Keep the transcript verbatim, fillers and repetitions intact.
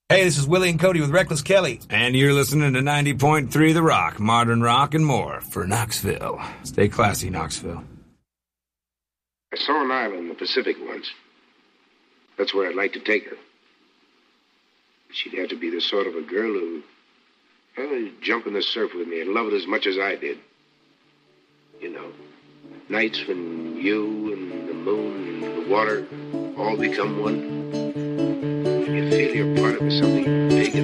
Hey, this is Willie and Cody with Reckless Kelly. And you're listening to ninety point three The Rock, modern rock and more for Knoxville. Stay classy, Knoxville. I saw an island in the Pacific once. That's where I'd like to take her. She'd have to be the sort of a girl who, well, jump in the surf with me and love it as much as I did. You know, nights when you and the moon and the water all become one. And you feel you're part of something big.